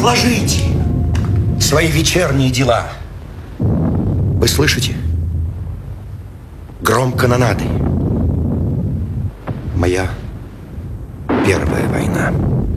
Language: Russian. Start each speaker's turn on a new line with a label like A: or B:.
A: отложите свои вечерние дела. Вы слышите? Гром канонады. Моя первая война.